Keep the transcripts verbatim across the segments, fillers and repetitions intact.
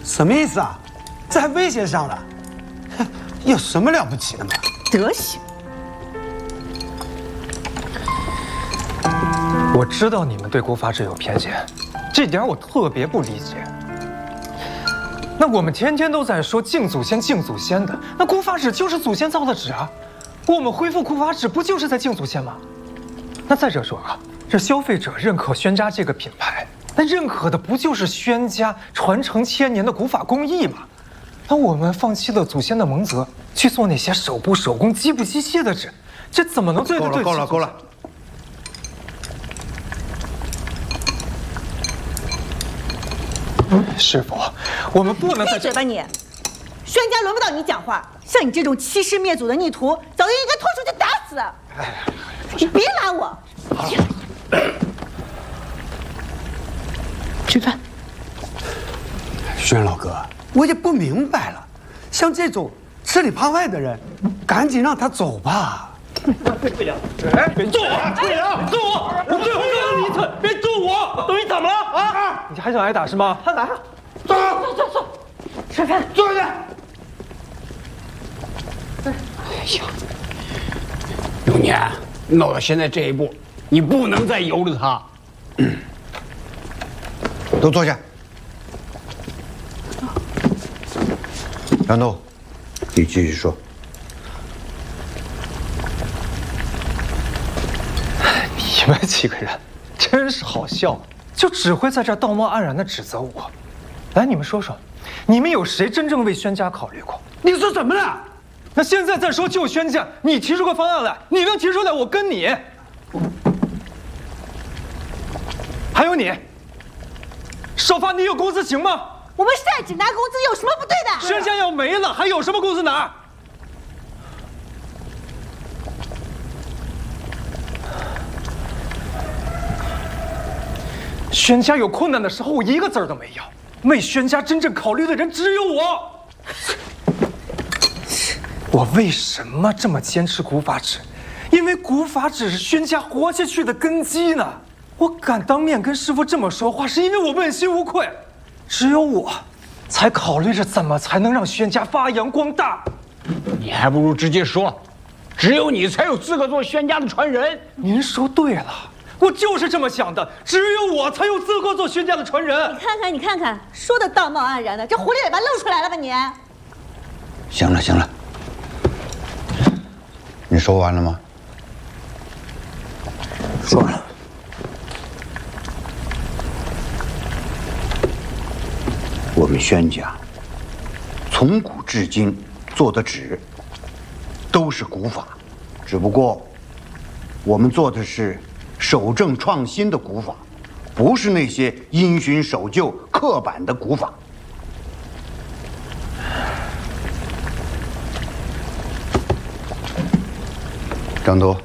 什么意思啊？这还威胁上了？有什么了不起的吗？ 德行！ 我知道你们对古法纸有偏见，这点我特别不理解。那我们天天都在说敬祖先、敬祖先的，那古法纸就是祖先造的纸啊，我们恢复古法纸不就是在敬祖先吗？那再者说啊，这消费者认可宣家这个品牌，那认可的不就是宣家传承千年的古法工艺吗？那我们放弃了祖先的蒙泽，去做那些手不手工、机不机械的纸，这怎么能对得对？ 够了，够了，够了！ 师傅，我们不能再闭嘴吧你！宣家轮不到你讲话，像你这种欺师灭祖的逆徒，早就应该拖出去打死！你别拉我！吃饭。 轩老哥，我也不明白了，像这种吃里扒外的人，赶紧让他走吧。 桂良，哎，别揍我！桂良，揍我！我最后告诉你一次，别揍我！都你怎么了啊？ 你还想挨打是吗？ 他来了，走走走走， 吃饭。 坐下。 哎呀，永年，闹到现在这一步，你不能再由着他。 都坐下。杨东，你继续说。 你们几个人真是好笑，就只会在这道貌岸然地指责我。来，你们说说，你们有谁真正为宣家考虑过？ 你说怎么了？ 那现在再说救宣家，你提出个方案来，你能提出来，我跟你。还有你，少发你有工资行吗？ 我们晒纸拿工资有什么不对的？ 宣家要没了，还有什么工资拿？宣家有困难的时候，我一个字儿都没有。为宣家真正考虑的人只有我。我为什么这么坚持古法纸？因为古法纸是宣家活下去的根基呢。我敢当面跟师傅这么说话，是因为我问心无愧。只有我，才考虑着怎么才能让宣家发扬光大。 你还不如直接说，只有你才有资格做宣家的传人。 您说对了。我就是这么想的，只有我才有资格做宣家的传人。 你看看，你看看，说的道貌岸然的，这狐狸尾巴露出来了吧你？ 行了行了，你说完了吗？说完了。我们宣家从古至今做的纸都是古法，只不过我们做的是守正创新的古法，不是那些因循守旧、刻板的古法。张都，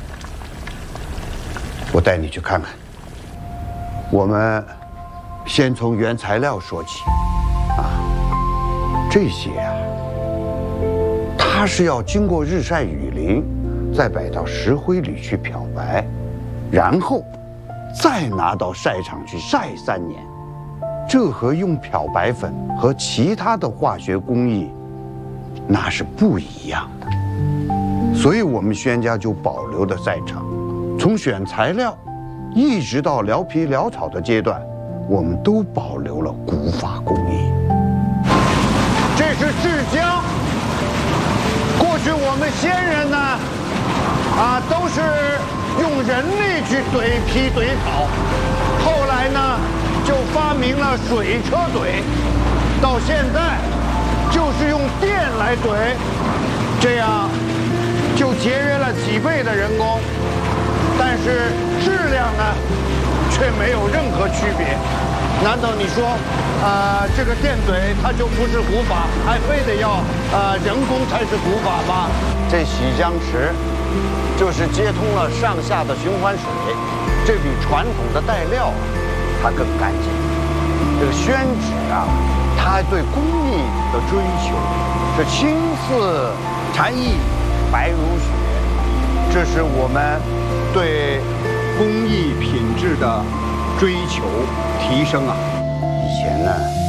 我带你去看看。我们先从原材料说起啊，这些啊，它是要经过日晒雨淋，再摆到石灰里去漂白。然后，再拿到晒场去晒三年，这和用漂白粉和其他的化学工艺，那是不一样的。所以我们宣家就保留了晒场，从选材料，一直到撩皮撩草的阶段，我们都保留了古法工艺。这是制浆。过去我们先人呢，啊，都是用人力去怼皮怼草，后来呢，就发明了水车怼，到现在就是用电来怼，这样就节约了几倍的人工，但是质量呢，却没有任何区别。难道你说，呃，这个电怼它就不是古法，还非得要呃人工才是古法吗？这洗浆池就是接通了上下的循环水，这比传统的带料啊，它更干净。这个宣纸啊，它对工艺的追求是青似蝉翼，白如雪，这是我们对工艺品质的追求提升啊。以前呢，